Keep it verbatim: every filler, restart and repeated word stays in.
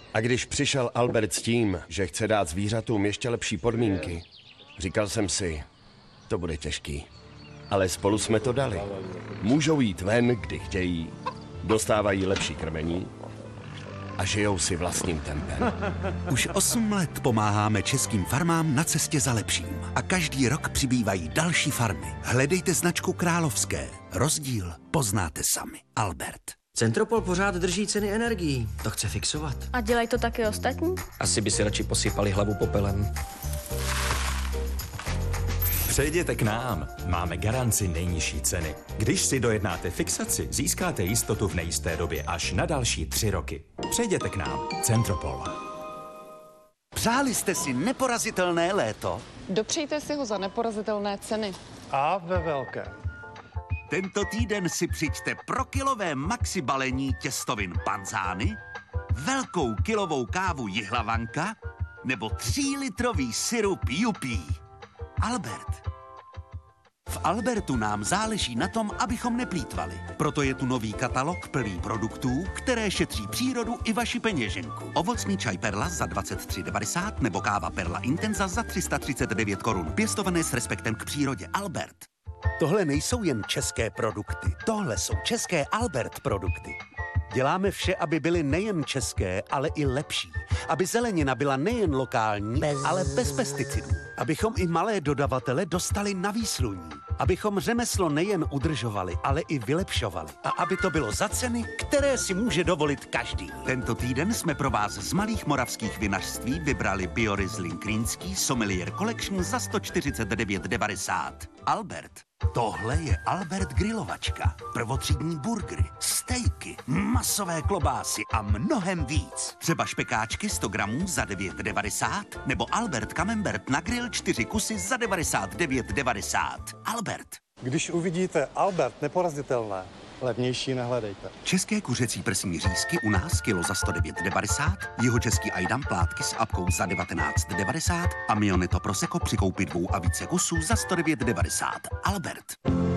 A když přišel Albert s tím, že chce dát zvířatům ještě lepší podmínky, říkal jsem si, to bude těžký. Ale spolu jsme to dali. Můžou jít ven, kdy chtějí, dostávají lepší krmení a žijou si vlastním tempem. Už osm let pomáháme českým farmám na cestě za lepším. A každý rok přibývají další farmy. Hledejte značku Královské. Rozdíl poznáte sami. Albert. Centropol pořád drží ceny energií. To chce fixovat. A dělají to taky ostatní? Asi by si radši posypali hlavu popelem. Přejděte k nám. Máme garanci nejnižší ceny. Když si dojednáte fixaci, získáte jistotu v nejisté době až na další tři roky. Přejděte k nám. Centropol. Přáli jste si neporazitelné léto? Dopřejte si ho za neporazitelné ceny. A ve velké. Tento týden si přijďte pro kilové maxi balení těstovin Panzány, velkou kilovou kávu Jihlavanka nebo třílitrový sirup Jupí. Albert. V Albertu nám záleží na tom, abychom neplýtvali. Proto je tu nový katalog plný produktů, které šetří přírodu i vaši peněženku. Ovocný čaj Perla za dvacet tři devadesát nebo káva Perla Intenza za tři sta třicet devět korun. Pěstované s respektem k přírodě. Albert. Tohle nejsou jen české produkty. Tohle jsou české Albert produkty. Děláme vše, aby byly nejen české, ale i lepší. Aby zelenina byla nejen lokální, bez... ale bez pesticidů. Abychom i malé dodavatele dostali na výsluní. Abychom řemeslo nejen udržovali, ale i vylepšovali. A aby to bylo za ceny, které si může dovolit každý. Tento týden jsme pro vás z malých moravských vinařství vybrali Bio-Riesling Krýnský Sommelier Collection za sto čtyřicet devět devadesát. Albert. Tohle je Albert grilovačka. Prvotřídní burgery, stejky, masové klobásy a mnohem víc. Třeba špekáčky sto gramů za devět devadesát nebo Albert Camembert na grill čtyři kusy za devadesát devět devadesát. Albert. Když uvidíte Albert neporazitelné, levnější nehledejte. České kuřecí prsní řízky u nás kilo za sto devět devadesát, jihočeský Ajdam plátky s apkou za devatenáct devadesát a Mioneto Prosecco při koupi dvou a více kusů za sto devět devadesát. Albert.